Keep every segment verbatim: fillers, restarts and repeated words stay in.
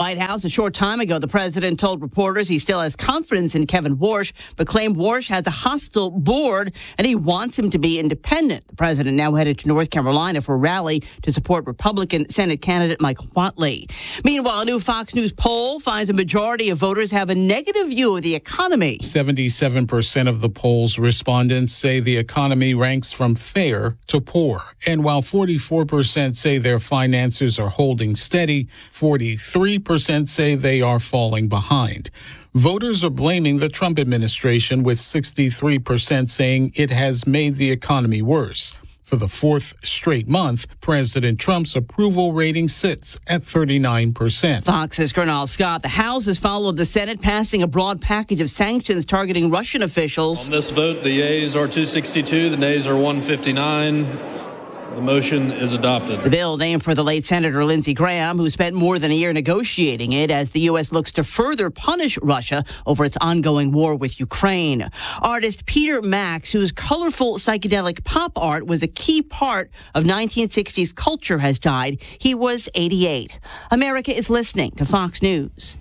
White House. A short time ago, the president told reporters he still has confidence in Kevin Warsh, but claimed Warsh has a hostile board and he wants him to be independent. The president now headed to North Carolina for a rally to support Republican Senate candidate Mike Whatley. Meanwhile, a new Fox News poll finds a majority of voters have a negative view of the economy. seventy-seven percent of the poll's respondents say the economy ranks from fair to poor. And while forty-four percent say their finances are holding steady, forty-three percent say they are falling behind. Voters are blaming the Trump administration, with sixty-three percent saying it has made the economy worse. For the fourth straight month, President Trump's approval rating sits at thirty-nine percent. Fox's Gernal Scott. The House has followed the Senate, passing a broad package of sanctions targeting Russian officials. On this vote, the yeas are two sixty-two, the nays are one fifty-nine. The motion is adopted. The bill named for the late Senator Lindsey Graham, who spent more than a year negotiating it as the U S looks to further punish Russia over its ongoing war with Ukraine. Artist Peter Max, whose colorful psychedelic pop art was a key part of nineteen sixties culture, has died. He was eighty-eight. America is listening to Fox News.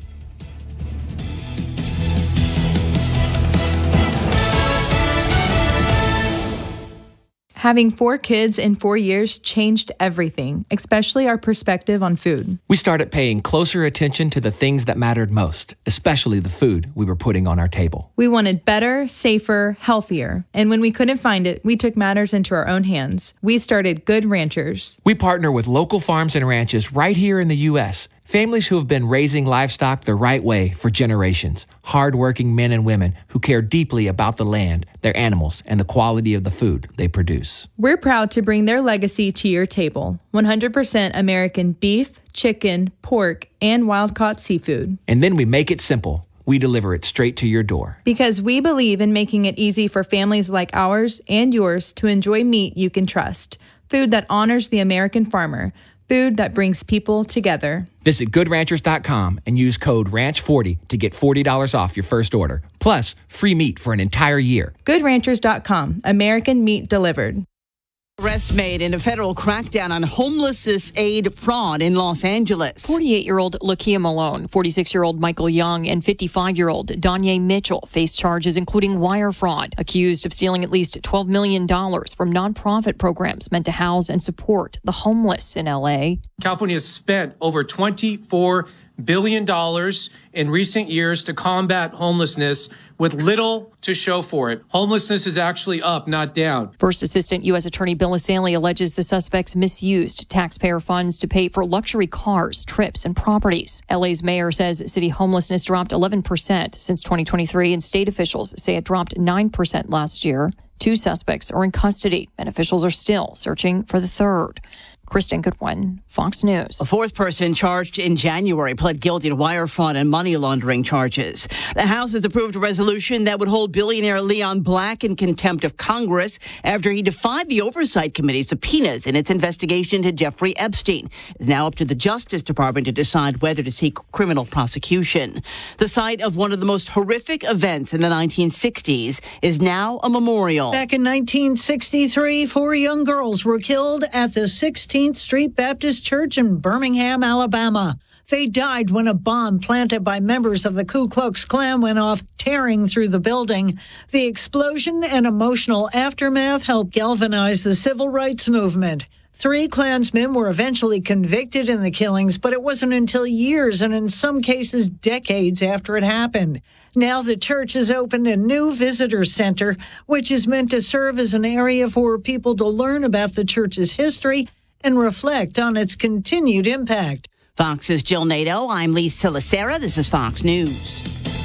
Having four kids in four years changed everything, especially our perspective on food. We started paying closer attention to the things that mattered most, especially the food we were putting on our table. We wanted better, safer, healthier. And when we couldn't find it, we took matters into our own hands. We started Good Ranchers. We partner with local farms and ranches right here in the U S, families who have been raising livestock the right way for generations. Hardworking men and women who care deeply about the land, their animals, and the quality of the food they produce. We're proud to bring their legacy to your table. one hundred percent American beef, chicken, pork, and wild-caught seafood. And then we make it simple. We deliver it straight to your door. Because we believe in making it easy for families like ours and yours to enjoy meat you can trust. Food that honors the American farmer. Food that brings people together. Visit good ranchers dot com and use code ranch forty to get forty dollars off your first order. Plus, free meat for an entire year. good ranchers dot com. American meat delivered. Arrests made in a federal crackdown on homelessness aid fraud in Los Angeles. forty-eight-year-old Lakia Malone, forty-six-year-old Michael Young, and fifty-five-year-old Danye Mitchell face charges including wire fraud, accused of stealing at least twelve million dollars from nonprofit programs meant to house and support the homeless in L A. California has spent over twenty-four billion dollars in recent years to combat homelessness with little to show for it. Homelessness is actually up, not down. First Assistant U S Attorney Bill Assanley alleges the suspects misused taxpayer funds to pay for luxury cars, trips, and properties. L A's mayor says city homelessness dropped eleven percent since twenty twenty-three, and state officials say it dropped nine percent last year. Two suspects are in custody, and officials are still searching for the third. Kristen Goodwin, Fox News. A fourth person charged in January pled guilty to wire fraud and money laundering charges. The House has approved a resolution that would hold billionaire Leon Black in contempt of Congress after he defied the Oversight Committee's subpoenas in its investigation into Jeffrey Epstein. It's now up to the Justice Department to decide whether to seek criminal prosecution. The site of one of the most horrific events in the nineteen sixties is now a memorial. Back in nineteen sixty-three, four young girls were killed at the sixteenth Street Baptist Church in Birmingham, Alabama. They died when a bomb planted by members of the Ku Klux Klan went off, tearing through the building. The explosion and emotional aftermath helped galvanize the civil rights movement. Three Klansmen were eventually convicted in the killings, but it wasn't until years and in some cases decades after it happened. Now the church has opened a new visitor center, which is meant to serve as an area for people to learn about the church's history and reflect on its continued impact. Fox's Jill Nato. I'm Lisa Lacera. This is Fox News.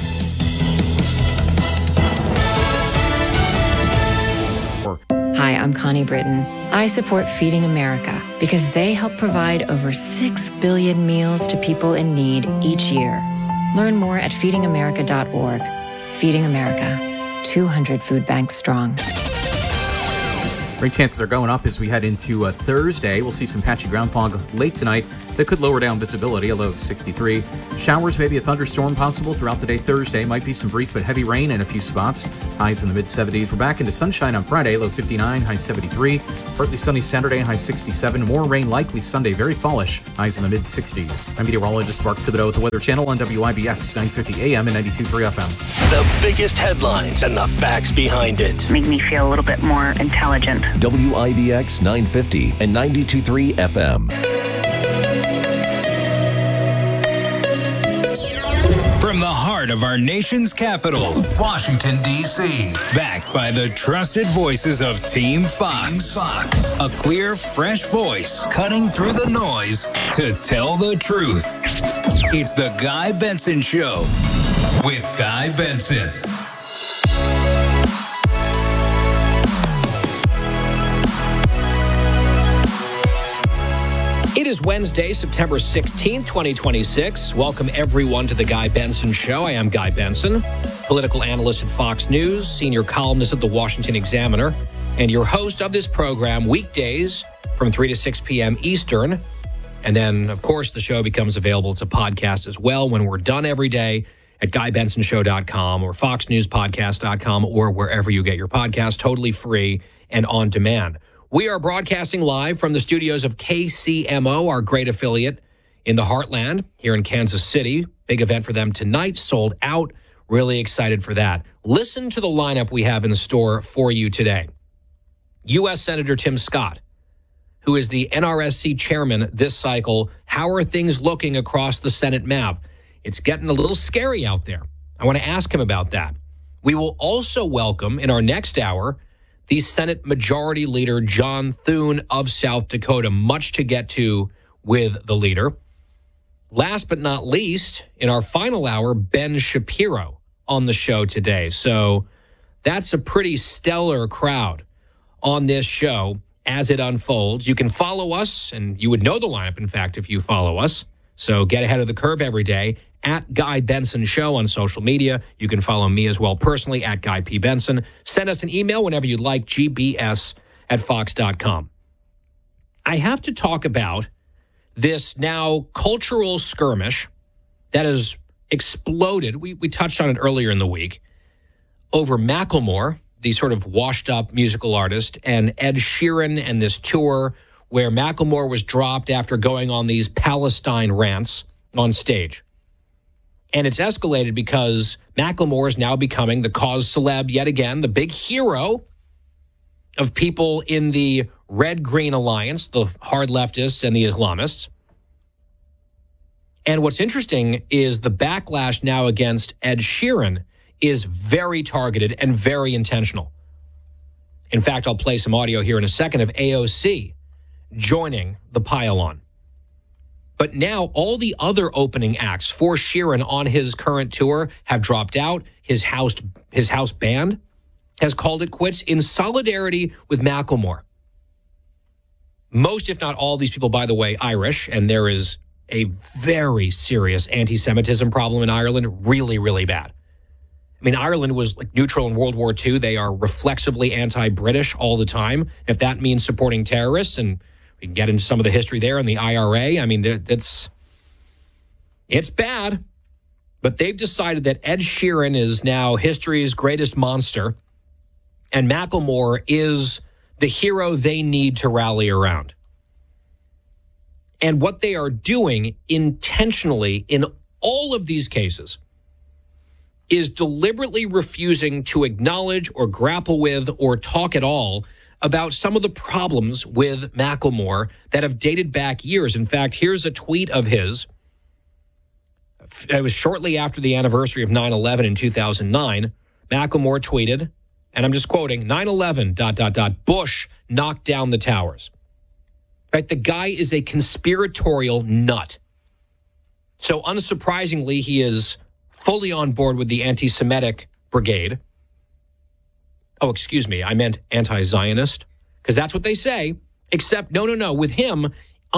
Hi, I'm Connie Britton. I support Feeding America because they help provide over six billion meals to people in need each year. Learn more at feeding america dot org. Feeding America, two hundred food banks strong. Rain chances are going up as we head into uh, Thursday. We'll see some patchy ground fog late tonight that could lower down visibility, a low of sixty-three. Showers, maybe a thunderstorm possible throughout the day Thursday. Might be some brief but heavy rain in a few spots. Highs in the mid-seventies. We're back into sunshine on Friday, low fifty-nine, high seventy-three. Partly sunny Saturday, high sixty-seven. More rain likely Sunday, very fallish. Highs in the mid-sixties. I'm meteorologist Mark Thibodeau with the Weather Channel on W I B X nine fifty A M and ninety-two point three F M. The biggest headlines and the facts behind it. Make me feel a little bit more intelligent. W I B X nine fifty and ninety-two point three F M. From the heart of our nation's capital, Washington, D C Backed by the trusted voices of Team Fox. Team Fox. A clear, fresh voice cutting through the noise to tell the truth. It's the Guy Benson Show with Guy Benson. It is Wednesday, September sixteenth, twenty twenty-six. Welcome, everyone, to the Guy Benson Show. I am Guy Benson, political analyst at Fox News, senior columnist at the Washington Examiner, and your host of this program weekdays from three to six p.m. Eastern. And then, of course, the show becomes available as a podcast as well when we're done every day at guy benson show dot com or fox news podcast dot com or wherever you get your podcast, totally free and on demand. We are broadcasting live from the studios of K C M O, our great affiliate in the Heartland here in Kansas City. Big event for them tonight, sold out. Really excited for that. Listen to the lineup we have in store for you today. U S Senator Tim Scott, who is the N R S C chairman this cycle. How are things looking across the Senate map? It's getting a little scary out there. I want to ask him about that. We will also welcome in our next hour the Senate Majority Leader John Thune of South Dakota. Much to get to with the leader. Last but not least, in our final hour, Ben Shapiro on the show today. So that's a pretty stellar crowd on this show as it unfolds. You can follow us, and you would know the lineup, in fact, if you follow us. So get ahead of the curve every day at Guy Benson Show on social media. You can follow me as well personally at Guy P. Benson. Send us an email whenever you'd like, g b s at fox dot com. I have to talk about this now cultural skirmish that has exploded. We, we touched on it earlier in the week over Macklemore, the sort of washed-up musical artist, and Ed Sheeran and this tour where Macklemore was dropped after going on these Palestine rants on stage. And it's escalated because Macklemore is now becoming the cause celeb yet again, the big hero of people in the Red-Green Alliance, the hard leftists and the Islamists. And what's interesting is the backlash now against Ed Sheeran is very targeted and very intentional. In fact, I'll play some audio here in a second of A O C joining the pile-on. But now all the other opening acts for Sheeran on his current tour have dropped out. His house, his house band has called it quits in solidarity with Macklemore. Most, if not all, these people, by the way, Irish, and there is a very serious anti-Semitism problem in Ireland, really, really bad. I mean, Ireland was like neutral in World War Two. They are reflexively anti-British all the time. If that means supporting terrorists, and we can get into some of the history there and the I R A, I mean, it's, it's bad. But they've decided that Ed Sheeran is now history's greatest monster, and Macklemore is the hero they need to rally around. And what they are doing intentionally in all of these cases is deliberately refusing to acknowledge or grapple with or talk at all about some of the problems with Macklemore that have dated back years. In fact, here's a tweet of his. It was shortly after the anniversary of nine eleven in two thousand nine. Macklemore tweeted, and I'm just quoting, nine eleven, dot, dot, dot, Bush knocked down the towers. Right? The guy is a conspiratorial nut. So unsurprisingly, he is fully on board with the anti-Semitic brigade. Oh, excuse me, I meant anti-Zionist, because that's what they say. Except, no, no, no, with him,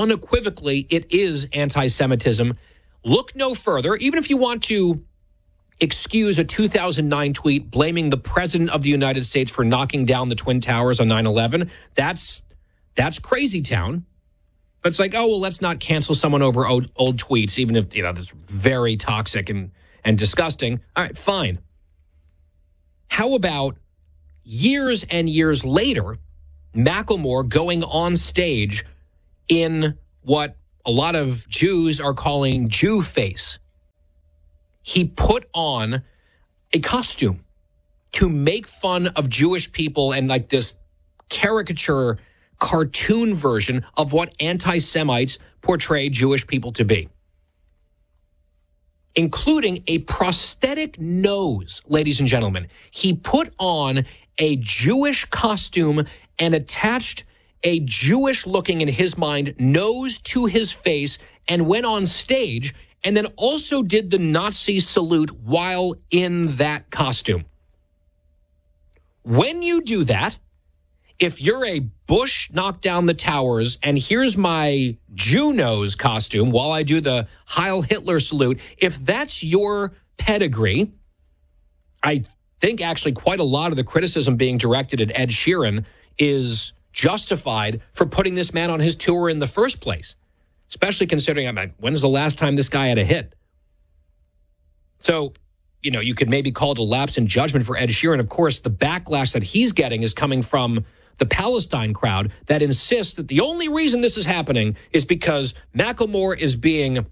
unequivocally, it is anti-Semitism. Look no further, even if you want to excuse a two thousand nine tweet blaming the president of the United States for knocking down the Twin Towers on nine eleven. That's that's crazy town. But it's like, oh, well, let's not cancel someone over old, old tweets, even if, you know, that's very toxic and, and disgusting. All right, fine. How about years and years later, Macklemore going on stage in what a lot of Jews are calling Jew face? He put on a costume to make fun of Jewish people and like this caricature cartoon version of what anti-Semites portray Jewish people to be, including a prosthetic nose, ladies and gentlemen. He put on a Jewish costume and attached a Jewish-looking, in his mind, nose to his face and went on stage and then also did the Nazi salute while in that costume. When you do that, if you're a Bush knock down the towers and here's my Jew nose costume while I do the Heil Hitler salute, if that's your pedigree, I think actually quite a lot of the criticism being directed at Ed Sheeran is justified for putting this man on his tour in the first place, especially considering, I mean, when's the last time this guy had a hit? So, you know, you could maybe call it a lapse in judgment for Ed Sheeran. Of course, the backlash that he's getting is coming from the Palestine crowd that insists that the only reason this is happening is because Macklemore is being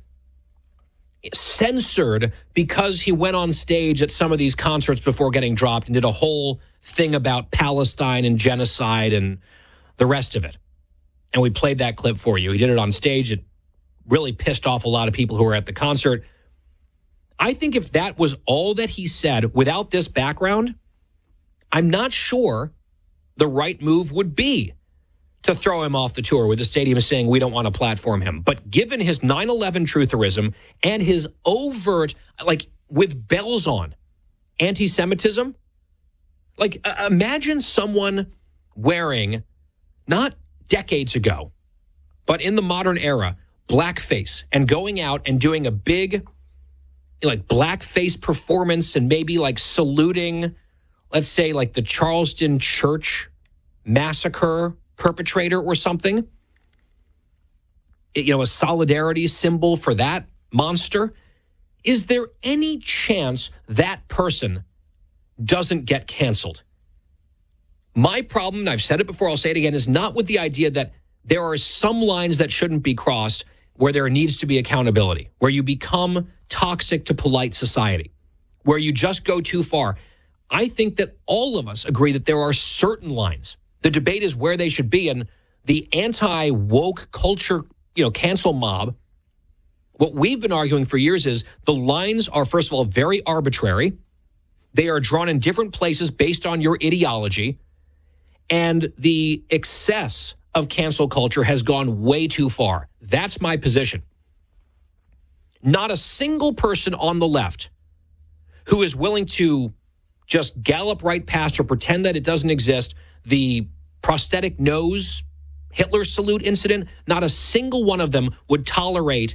censored because he went on stage at some of these concerts before getting dropped and did a whole thing about Palestine and genocide and the rest of it. And we played that clip for you. He did it on stage. It really pissed off a lot of people who were at the concert. I think if that was all that he said without this background, I'm not sure the right move would be to throw him off the tour with the stadium saying we don't want to platform him. But given his nine eleven trutherism and his overt, like with bells on, anti-Semitism, like uh, imagine someone wearing, not decades ago, but in the modern era, blackface and going out and doing a big like blackface performance and maybe like saluting, let's say like the Charleston church massacre perpetrator or something, you know, a solidarity symbol for that monster. Is there any chance that person doesn't get canceled? My problem, and I've said it before, I'll say it again, is not with the idea that there are some lines that shouldn't be crossed where there needs to be accountability, where you become toxic to polite society, where you just go too far. I think that all of us agree that there are certain lines. The debate is where they should be. And the anti-woke culture, you know, cancel mob, what we've been arguing for years is the lines are, first of all, very arbitrary. They are drawn in different places based on your ideology. And the excess of cancel culture has gone way too far. That's my position. Not a single person on the left who is willing to just gallop right past or pretend that it doesn't exist, the prosthetic nose Hitler salute incident, not a single one of them would tolerate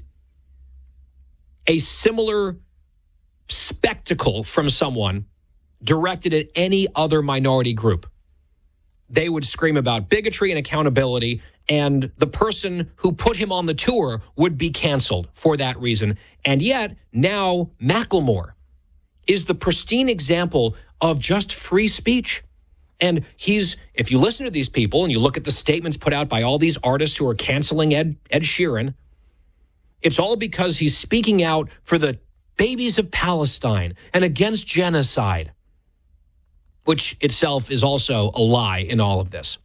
a similar spectacle from someone directed at any other minority group. They would scream about bigotry and accountability, and the person who put him on the tour would be canceled for that reason. And yet, now Macklemore is the pristine example of just free speech. And he's, if you listen to these people and you look at the statements put out by all these artists who are canceling Ed, Ed Sheeran, it's all because he's speaking out for the babies of Palestine and against genocide, which itself is also a lie in all of this.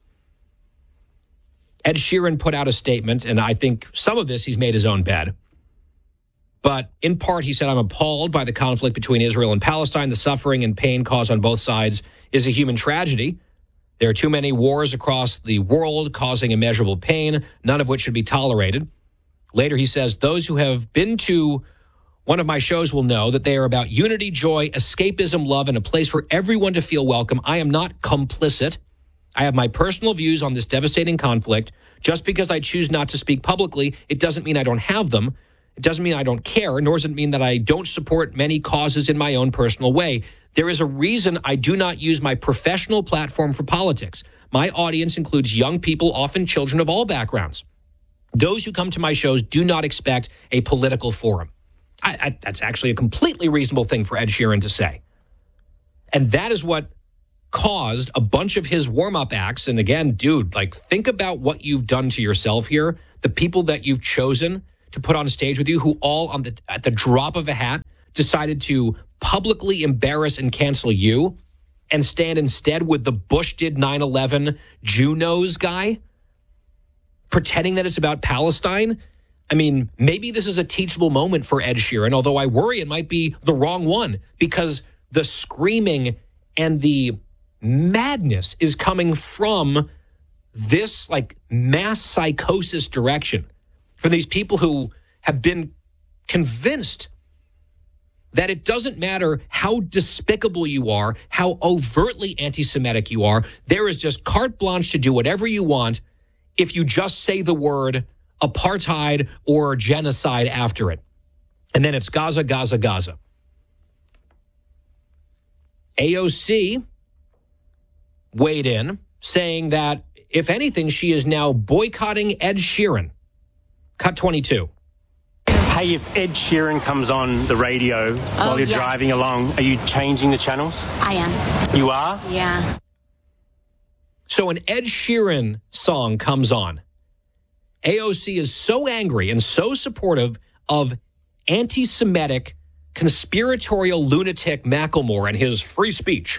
Ed Sheeran put out a statement, and I think some of this he's made his own bed. But in part, he said, I'm appalled by the conflict between Israel and Palestine. The suffering and pain caused on both sides is a human tragedy. There are too many wars across the world causing immeasurable pain, none of which should be tolerated. Later, he says, those who have been to one of my shows will know that they are about unity, joy, escapism, love, and a place for everyone to feel welcome. I am not complicit. I have my personal views on this devastating conflict. Just because I choose not to speak publicly, it doesn't mean I don't have them. It doesn't mean I don't care, nor does it mean that I don't support many causes in my own personal way. There is a reason I do not use my professional platform for politics. My audience includes young people, often children of all backgrounds. Those who come to my shows do not expect a political forum. I, I, that's actually a completely reasonable thing for Ed Sheeran to say. And that is what caused a bunch of his warm-up acts. And again, dude, like, think about what you've done to yourself here. The people that you've chosen to put on stage with you, who all on the at the drop of a hat decided to publicly embarrass and cancel you and stand instead with the Bush did nine eleven Junos guy, pretending that it's about Palestine. I mean, maybe this is a teachable moment for Ed Sheeran, although I worry it might be the wrong one, because the screaming and the madness is coming from this like mass psychosis direction, from these people who have been convinced that it doesn't matter how despicable you are, how overtly anti-Semitic you are, there is just carte blanche to do whatever you want if you just say the word apartheid or genocide after it. And then it's Gaza, Gaza, Gaza. A O C weighed in, saying that, if anything, she is now boycotting Ed Sheeran. Cut twenty-two. Hey, if Ed Sheeran comes on the radio oh, while you're yeah. driving along, are you changing the channels? I am. You are? Yeah. So an Ed Sheeran song comes on. A O C is so angry and so supportive of anti-Semitic, conspiratorial lunatic Macklemore and his free speech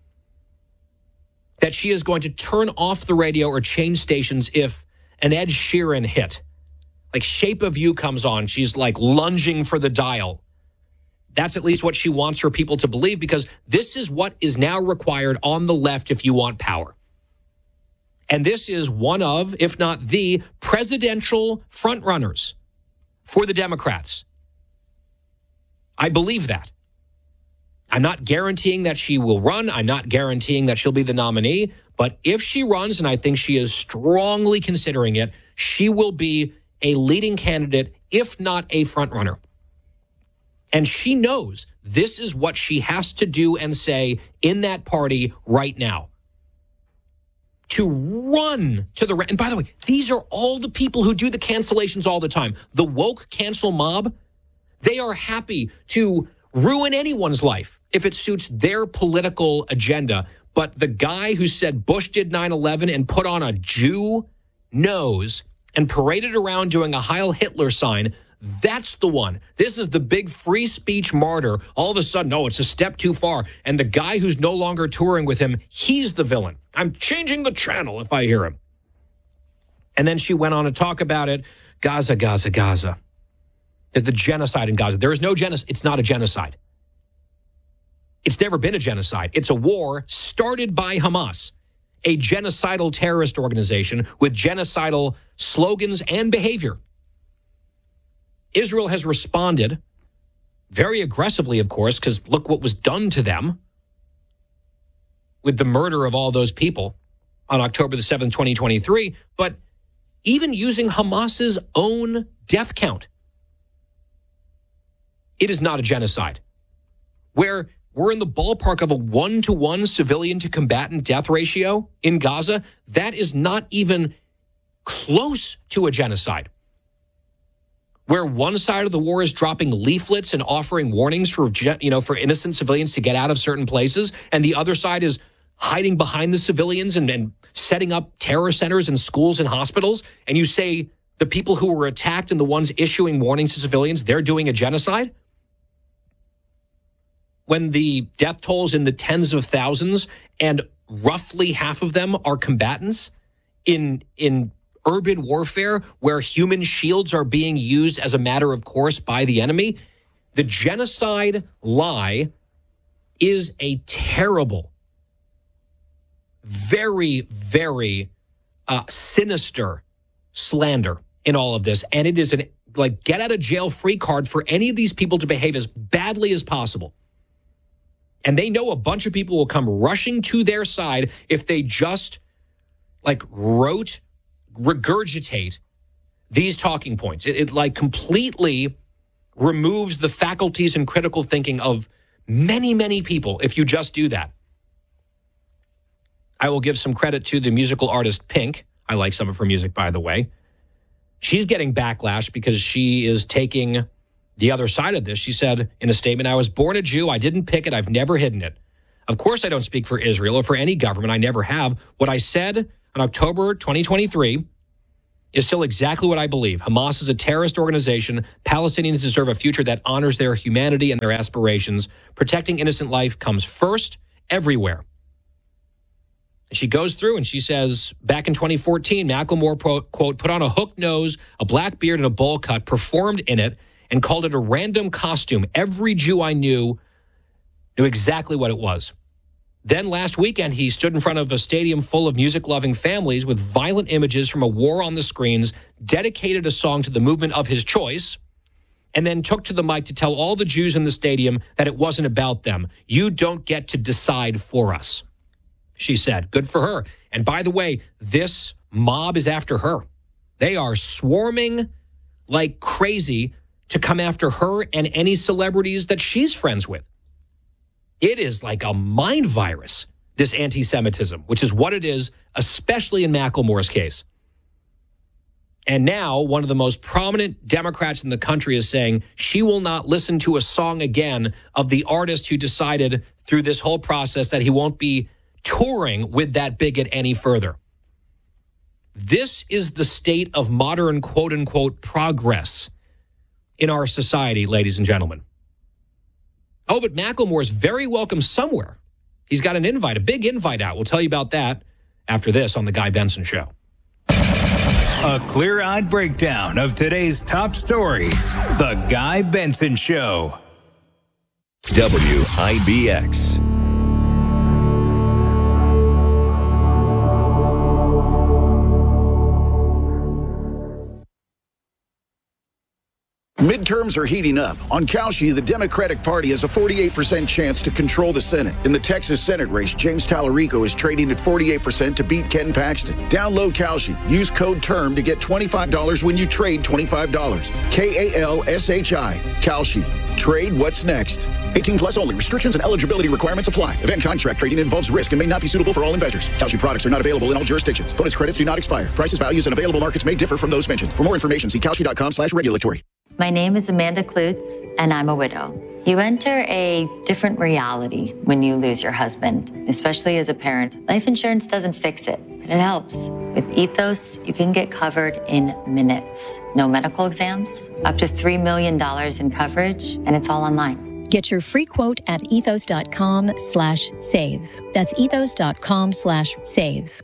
that she is going to turn off the radio or change stations if an Ed Sheeran hit, like Shape of You, comes on. She's like lunging for the dial. That's at least what she wants her people to believe, because this is what is now required on the left if you want power. And this is one of, if not the, presidential frontrunners for the Democrats. I believe that. I'm not guaranteeing that she will run. I'm not guaranteeing that she'll be the nominee. But if she runs, and I think she is strongly considering it, she will be a leading candidate, if not a frontrunner. And she knows this is what she has to do and say in that party right now. To run to the... And by the way, these are all the people who do the cancellations all the time. The woke cancel mob, they are happy to ruin anyone's life if it suits their political agenda. But the guy who said Bush did nine eleven and put on a Jew nose and paraded around doing a Heil Hitler sign, that's the one. This is the big free speech martyr. All of a sudden, no, it's a step too far. And the guy who's no longer touring with him, he's the villain. I'm changing the channel if I hear him. And then she went on to talk about it. Gaza, Gaza, Gaza. There's the genocide in Gaza. There is no genocide. It's not a genocide. It's never been a genocide. It's a war started by Hamas, a genocidal terrorist organization with genocidal slogans and behavior. Israel has responded very aggressively, of course, because look what was done to them with the murder of all those people on October the seventh, twenty twenty-three. But even using Hamas's own death count, it is not a genocide. Where we're in the ballpark of a one-to-one civilian-to-combatant death ratio in Gaza, that is not even close to a genocide. Where one side of the war is dropping leaflets and offering warnings for, you know, for innocent civilians to get out of certain places, and the other side is hiding behind the civilians and, and setting up terror centers and schools and hospitals, and you say the people who were attacked and the ones issuing warnings to civilians, they're doing a genocide? When the death tolls in the tens of thousands and roughly half of them are combatants in in urban warfare where human shields are being used as a matter of course by the enemy, the genocide lie is a terrible, very, very uh, sinister slander in all of this. And it is an like get out of jail free card for any of these people to behave as badly as possible. And they know a bunch of people will come rushing to their side if they just like wrote, regurgitate these talking points. It, it like completely removes the faculties and critical thinking of many, many people if you just do that. I will give some credit to the musical artist Pink. I like some of her music, by the way. She's getting backlash because she is taking the other side of this. She said in a statement, I was born a Jew. I didn't pick it. I've never hidden it. Of course, I don't speak for Israel or for any government. I never have. What I said on October twenty twenty-three is still exactly what I believe. Hamas is a terrorist organization. Palestinians deserve a future that honors their humanity and their aspirations. Protecting innocent life comes first everywhere. She goes through and she says, back in twenty fourteen, Macklemore, pro, quote, put on a hooked nose, a black beard, and a bowl cut, performed in it, and called it a random costume. Every Jew I knew knew exactly what it was. Then last weekend, he stood in front of a stadium full of music-loving families with violent images from a war on the screens, dedicated a song to the movement of his choice, and then took to the mic to tell all the Jews in the stadium that it wasn't about them. You don't get to decide for us, she said. Good for her. And by the way, this mob is after her. They are swarming like crazy to come after her and any celebrities that she's friends with. It is like a mind virus, this anti-Semitism, which is what it is, especially in Macklemore's case. And now one of the most prominent Democrats in the country is saying she will not listen to a song again of the artist who decided through this whole process that he won't be touring with that bigot any further. This is the state of modern quote-unquote progress in our society, ladies and gentlemen. Oh, but Macklemore is very welcome somewhere. He's got an invite, a big invite out. We'll tell you about that after this on The Guy Benson Show. A clear-eyed breakdown of today's top stories. The Guy Benson Show. W I B X. Midterms are heating up. On Kalshi, the Democratic Party has a forty-eight percent chance to control the Senate. In the Texas Senate race, James Tallarico is trading at forty-eight percent to beat Ken Paxton. Download Kalshi. Use code TERM to get twenty-five dollars when you trade twenty-five dollars. K A L S H I. Kalshi. Trade what's next. eighteen plus only. Restrictions and eligibility requirements apply. Event contract trading involves risk and may not be suitable for all investors. Kalshi products are not available in all jurisdictions. Bonus credits do not expire. Prices, values, and available markets may differ from those mentioned. For more information, see kalshi.com slash regulatory. My name is Amanda Klutz, and I'm a widow. You enter a different reality when you lose your husband, especially as a parent. Life insurance doesn't fix it, but it helps. With Ethos, you can get covered in minutes. No medical exams, up to three million dollars in coverage, and it's all online. Get your free quote at ethos.com slash save. That's ethos.com slash save.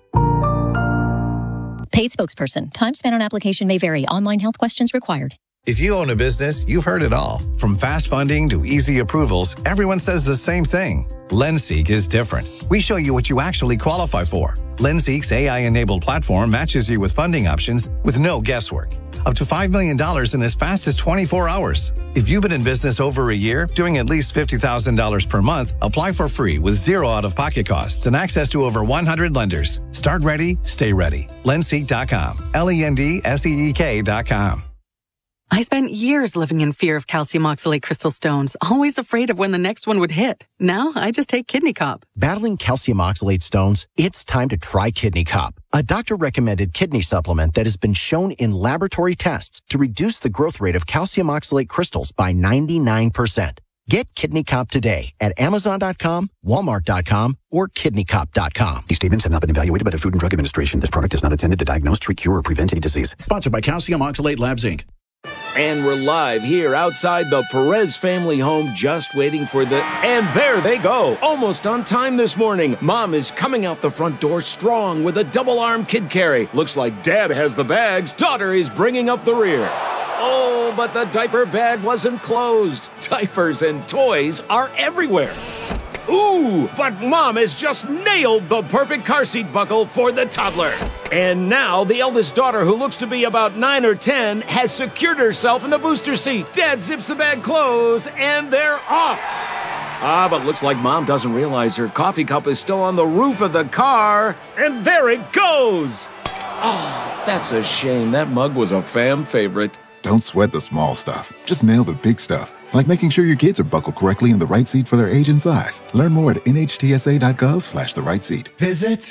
Paid spokesperson. Time spent on application may vary. Online health questions required. If you own a business, you've heard it all. From fast funding to easy approvals, everyone says the same thing. LendSeek is different. We show you what you actually qualify for. LendSeek's A I-enabled platform matches you with funding options with no guesswork. Up to five million dollars in as fast as twenty-four hours. If you've been in business over a year, doing at least fifty thousand dollars per month, apply for free with zero out-of-pocket costs and access to over one hundred lenders. Start ready, stay ready. Lendseek dot com. L E N D S E E K dot com. I spent years living in fear of calcium oxalate crystal stones, always afraid of when the next one would hit. Now, I just take Kidney Cop. Battling calcium oxalate stones? It's time to try Kidney Cop, a doctor-recommended kidney supplement that has been shown in laboratory tests to reduce the growth rate of calcium oxalate crystals by ninety-nine percent. Get Kidney Cop today at amazon dot com, walmart dot com, or kidney cop dot com. These statements have not been evaluated by the Food and Drug Administration. This product is not intended to diagnose, treat, cure, or prevent any disease. Sponsored by Calcium Oxalate Labs, Incorporated. And we're live here outside the Perez family home, just waiting for the... And there they go, almost on time this morning. Mom is coming out the front door strong with a double-arm kid carry. Looks like Dad has the bags. Daughter is bringing up the rear. Oh, but the diaper bag wasn't closed. Diapers and toys are everywhere. Ooh, but Mom has just nailed the perfect car seat buckle for the toddler. And now the eldest daughter, who looks to be about nine or ten, has secured herself in the booster seat. Dad zips the bag closed, and they're off. Ah, but looks like Mom doesn't realize her coffee cup is still on the roof of the car. And there it goes. Oh, that's a shame. That mug was a fam favorite. Don't sweat the small stuff. Just nail the big stuff, like making sure your kids are buckled correctly in the right seat for their age and size. Learn more at nhtsa.gov slash the right seat. Visit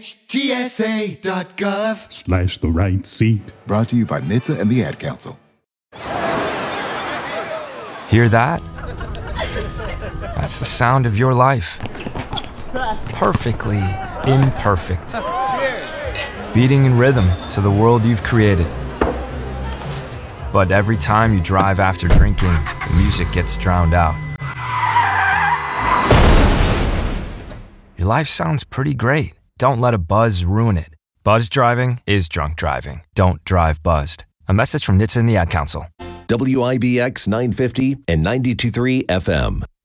nhtsa.gov Slash the right seat. Brought to you by N H T S A and the Ad Council. Hear that? That's the sound of your life. Perfectly imperfect. Beating in rhythm to the world you've created. But every time you drive after drinking, the music gets drowned out. Your life sounds pretty great. Don't let a buzz ruin it. Buzz driving is drunk driving. Don't drive buzzed. A message from N H T S A and the Ad Council. W I B X nine fifty and ninety-two point three F M.